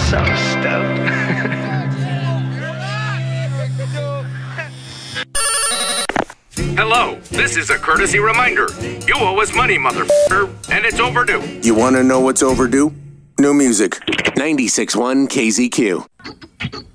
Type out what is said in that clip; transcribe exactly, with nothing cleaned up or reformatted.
So stoked. Hello, this is a courtesy reminder. You owe us money, motherfucker, and it's overdue. You want to know what's overdue? New music. ninety-six point one K Z Q.